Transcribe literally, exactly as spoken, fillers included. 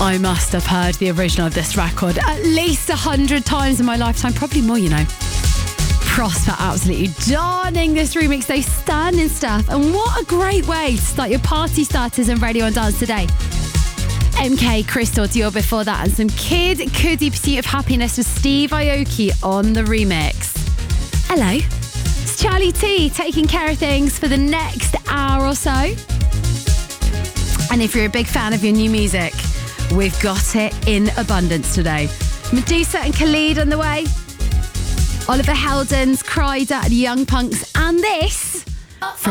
I must have heard the original of this record at least a hundred times in my lifetime, probably more, you know. Prosper absolutely darning this remix, those standing stuff, and what a great way to start your party starters and Radio and Dance today. M K, Crystal Dior before that, and some Kid Cudi Pursuit of Happiness with Steve Aoki on the remix. Hello, it's Charlie T taking care of things for the next hour or so. And if you're a big fan of your new music, we've got it in abundance today. Medusa and Khalid on the way. Oliver Heldens, Kryder and Young Punks, and this from